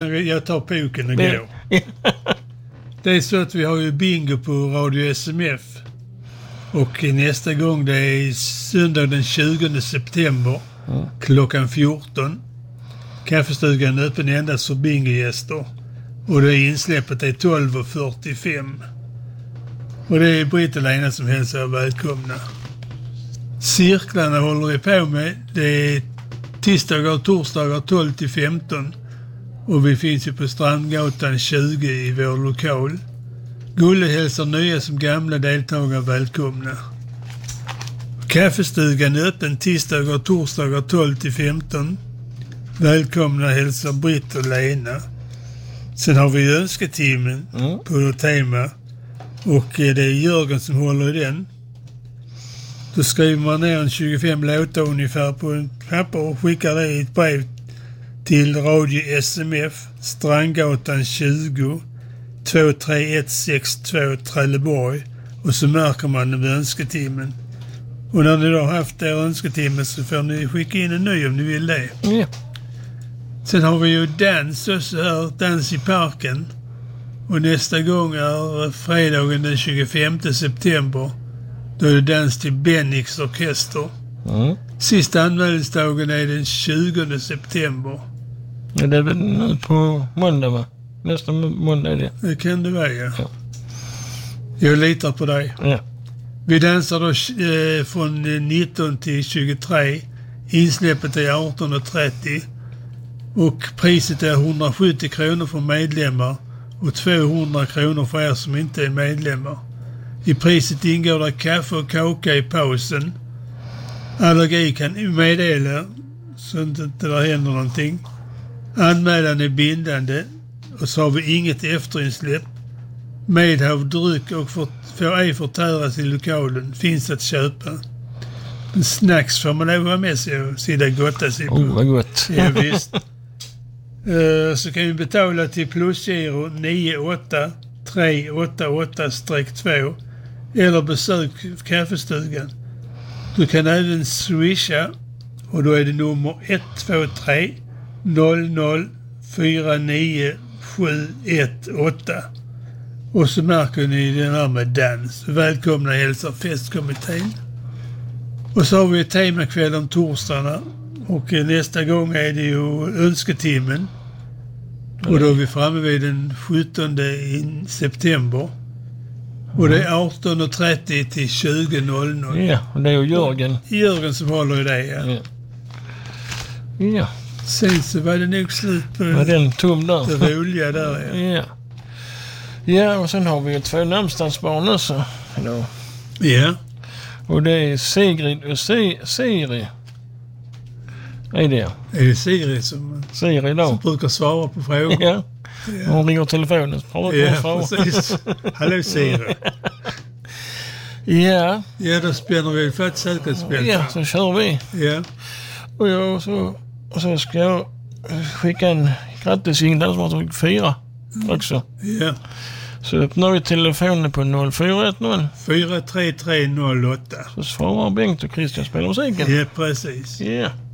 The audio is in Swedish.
jag tar poken och går. Det är så att vi har ju bingo på Radio SMF. Och nästa gång det är söndag den 20 september klockan 14. Kaffestugan är öppen endast för bingogäster. Och det insläppet är 12:45. Och det är Britt och Lena som hälsar välkomna. Cirklarna håller vi på med. Det är tisdagar och torsdagar 12-15. Och vi finns ju på Strandgatan 20 i vår lokal. Gulle hälsar nya som gamla deltagare välkomna. Kaffestugan är öppen tisdagar och torsdagar 12-15. Välkomna hälsar Britt och Lena. Sen har vi önsketimmen på tema. Och det är Jörgen som håller i den. Då skriver man ner en 25 låtar ungefär på en papper och skickar det i ett brev till Radio SMF, Strandgatan 20, 23162 Trelleborg. Och så märker man den önsketimmen. Och när ni då har haft er önsketimmen så får ni skicka in en ny om ni vill det. Ja. Sen har vi ju dans också här, dans i parken. Och nästa gång är fredagen den 25 september. Då är det dans till Bennix orkester. Sista anmälningsdagen är den 20 september. Ja, det är väl nu på måndag, va? Nästa måndag är det. Det kan det vara, ja. Jag litar på dig. Ja. Vi dansar då från 19 till 23. Insläppet är 18:30. Och priset är 170 kronor för medlemmar och 200 kronor för er som inte är medlemmar. I priset ingår det kaffe och kaka i pausen. Allergi kan meddela så att det inte händer någonting. Anmälan är bindande och så har vi inget efterinsläpp. Medhav dryck och får ej förtäras i lokalen. Finns att köpa. Men snacks får man lov att med sig och sida gotta sig på. Vad gott. Ja, visst. Så kan vi betala till plusgiro 98388-2 eller besök kaffestugan. Du kan även swisha och då är det nummer 123 0049 718. Och så märker ni den här med dans. Välkomna hälsar festkommittén. Och så har vi ett temakväll om torsdagarna. Och nästa gång är det ju önsketimmen. Och då är vi framme vid den 17 september. Och det är 18:30 till 20:00. Ja, och det är ju Jörgen. Jörgen som håller i det, ja. Ja. Sen så var det nog slut på den tom där. Det roliga där, ja. Ja, och sen har vi ju 2 namnsdagsbarn också. Ja. Och det är Sigrid och Siri. Är det? Är det Siri som brukar svara på frågor? Ja. Hon ringer telefonen. Ja, precis. Hallå Siri. Ja. Ja, då spänner vi för ett säkerhetsbälte. Ja, så kör vi. Ja. Och så ska jag skicka en grattisignal som har tagit 4 också. Ja. Så öppnar vi telefonen på 0410 43308. Så svarar Bengt och Christian spelar musiken. Ja, precis. Ja.